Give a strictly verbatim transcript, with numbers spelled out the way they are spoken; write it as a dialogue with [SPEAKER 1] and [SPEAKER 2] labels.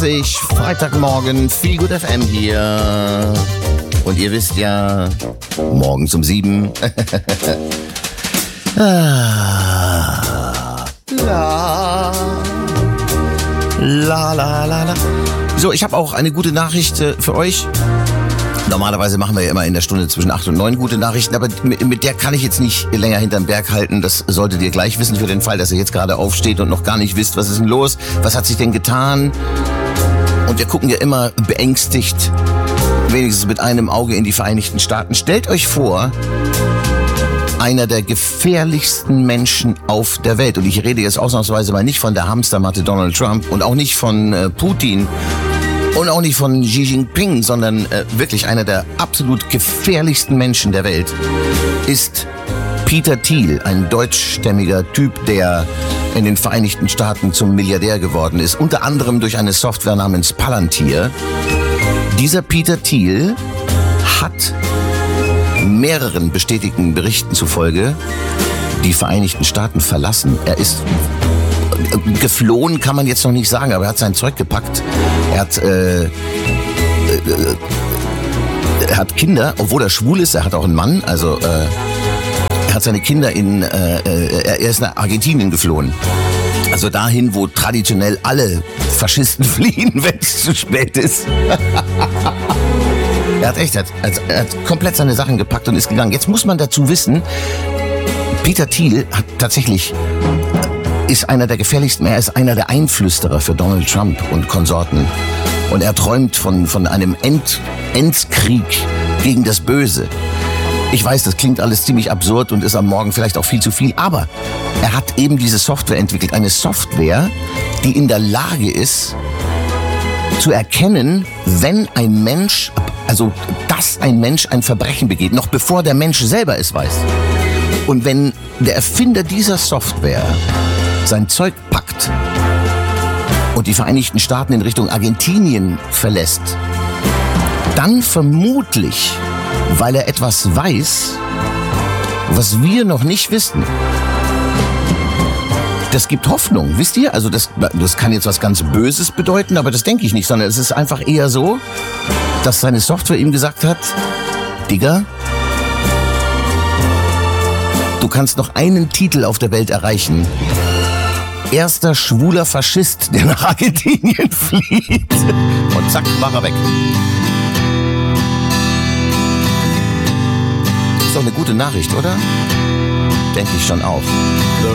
[SPEAKER 1] Ich, Freitagmorgen, Feel Good F M hier. Und ihr wisst ja, morgens um sieben. ah, la, la, la, la, la. So, ich habe auch eine gute Nachricht äh, für euch. Normalerweise machen wir ja immer in der Stunde zwischen acht und neun gute Nachrichten, aber mit, mit der kann ich jetzt nicht länger hinterm Berg halten. Das solltet ihr gleich wissen, für den Fall, dass ihr jetzt gerade aufsteht und noch gar nicht wisst, was ist denn los, was hat sich denn getan. Und wir gucken ja immer beängstigt, wenigstens mit einem Auge in die Vereinigten Staaten. Stellt euch vor, einer der gefährlichsten Menschen auf der Welt, und ich rede jetzt ausnahmsweise mal nicht von der Hamstermatte Donald Trump und auch nicht von äh, Putin und auch nicht von Xi Jinping, sondern äh, wirklich einer der absolut gefährlichsten Menschen der Welt, ist Peter Thiel, ein deutschstämmiger Typ, der in den Vereinigten Staaten zum Milliardär geworden ist, unter anderem durch eine Software namens Palantir. Dieser Peter Thiel hat mehreren bestätigten Berichten zufolge die Vereinigten Staaten verlassen. Er ist geflohen, kann man jetzt noch nicht sagen, aber er hat sein Zeug gepackt. Er hat, äh, äh, er hat Kinder, obwohl er schwul ist, er hat auch einen Mann, also äh, er hat seine Kinder in, äh, er ist nach Argentinien geflohen. Also dahin, wo traditionell alle Faschisten fliehen, wenn es zu spät ist. Er hat echt, er hat, er hat komplett seine Sachen gepackt und ist gegangen. Jetzt muss man dazu wissen, Peter Thiel hat tatsächlich, ist einer der gefährlichsten, er ist einer der Einflüsterer für Donald Trump und Konsorten. Und er träumt von, von einem End, Endkrieg gegen das Böse. Ich weiß, das klingt alles ziemlich absurd und ist am Morgen vielleicht auch viel zu viel, aber er hat eben diese Software entwickelt. Eine Software, die in der Lage ist, zu erkennen, wenn ein Mensch, also dass ein Mensch ein Verbrechen begeht, noch bevor der Mensch selber es weiß. Und wenn der Erfinder dieser Software sein Zeug packt und die Vereinigten Staaten in Richtung Argentinien verlässt, dann vermutlich, weil er etwas weiß, was wir noch nicht wissen. Das gibt Hoffnung, wisst ihr? Also das, das kann jetzt was ganz Böses bedeuten, aber das denke ich nicht, sondern es ist einfach eher so, dass seine Software ihm gesagt hat, Digga, du kannst noch einen Titel auf der Welt erreichen. Erster schwuler Faschist, der nach Argentinien flieht. Und zack, war er weg. Ist doch eine gute Nachricht, oder? Denke ich schon auch.